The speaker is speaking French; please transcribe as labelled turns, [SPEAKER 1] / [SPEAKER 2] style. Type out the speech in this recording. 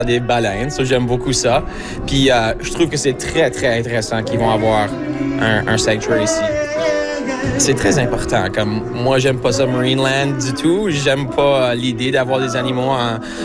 [SPEAKER 1] des baleines, so j'aime beaucoup ça. Puis je trouve que c'est très, très intéressant qu'ils vont avoir un sanctuary ici. C'est très important. Comme moi, j'aime pas ça Marineland du tout. J'aime pas l'idée d'avoir des animaux